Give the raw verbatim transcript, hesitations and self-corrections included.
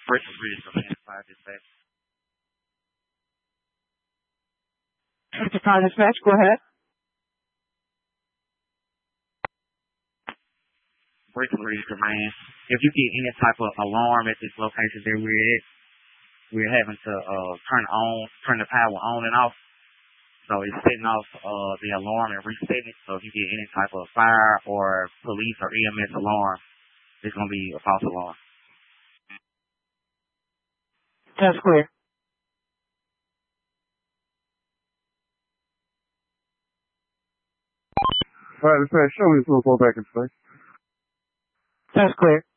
Breaking Bridge Command five dispatch. fifty-five dispatch, go ahead. Breaking Bridge Command. If you get any type of alarm at this location that we're at, we're having to uh, turn on, turn the power on and off. So it's setting off uh, the alarm and resetting it. So if you get any type of fire or police or E M S alarm, it's going to be a false alarm. That's clear. All right, let's show me this little back in space. That's clear.